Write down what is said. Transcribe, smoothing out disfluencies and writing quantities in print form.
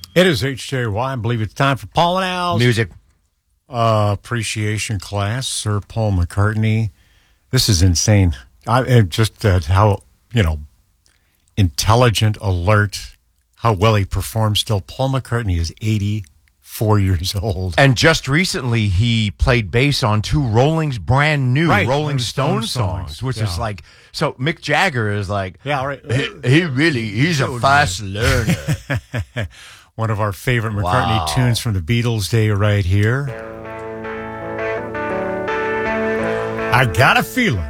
It is HJY. I believe it's time for Paul and Al's Music. Appreciation class. Sir Paul McCartney. This is insane. Just how, intelligent, alert, how well he performs still. Paul McCartney is 84 years old. And just recently, he played bass on two brand new Rolling Stone songs, which is like, so Mick Jagger is like, he's a fast learner. One of our favorite McCartney tunes from the Beatles day right here. I got a feeling.